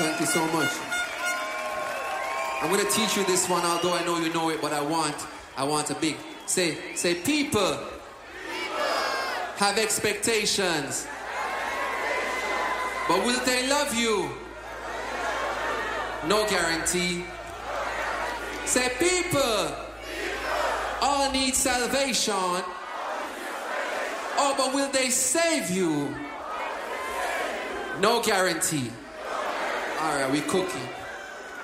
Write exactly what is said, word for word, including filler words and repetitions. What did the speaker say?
Thank you so much. I'm gonna teach you this one, although I know you know it, but I want, I want a big. Say, say, people, people. Have expectations, but will they love you? No guarantee. Say, people, all need salvation. Oh, but will they save you? No guarantee. All right, we cooking.